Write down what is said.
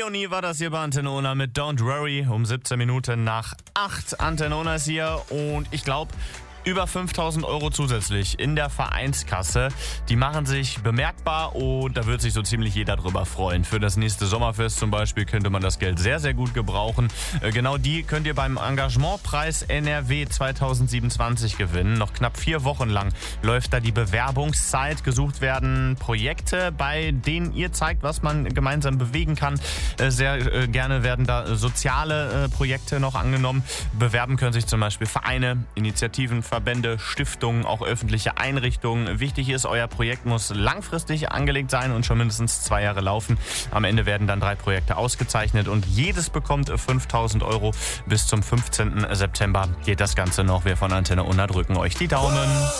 Leonie war das hier bei Antenne Unna mit Don't Worry um 17 Minuten nach 8. Antenne Unna ist hier und ich glaube, über 5.000 Euro zusätzlich in der Vereinskasse. Die machen sich bemerkbar und da wird sich so ziemlich jeder drüber freuen. Für das nächste Sommerfest zum Beispiel könnte man das Geld sehr, sehr gut gebrauchen. Genau die könnt ihr beim Engagementpreis NRW 2027 gewinnen. Noch knapp 4 Wochen lang läuft da die Bewerbungszeit. Gesucht werden Projekte, bei denen ihr zeigt, was man gemeinsam bewegen kann. Sehr gerne werden da soziale Projekte noch angenommen. Bewerben können sich zum Beispiel Vereine, Initiativen, Verbände, Stiftungen, auch öffentliche Einrichtungen. Wichtig ist, euer Projekt muss langfristig angelegt sein und schon mindestens 2 Jahre laufen. Am Ende werden dann 3 Projekte ausgezeichnet und jedes bekommt 5.000 Euro. Bis zum 15. September geht das Ganze noch. Wir von Antenne Unna drücken euch die Daumen.